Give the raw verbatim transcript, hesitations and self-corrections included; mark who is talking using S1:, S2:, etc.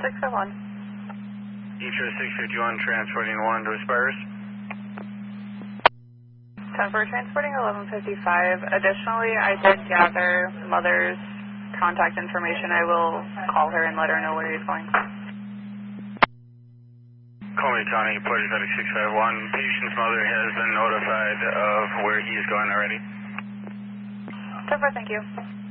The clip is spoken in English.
S1: six five one.
S2: Echo six fifty-one, transporting one to Aspires.
S1: ten four, transporting eleven fifty-five. Additionally, I did gather mother's contact information. I will call her and let her know where he's going.
S2: Colby County, Portage Medic six five one. Patient's mother has been notified of where he is going already.
S1: ten four, thank you.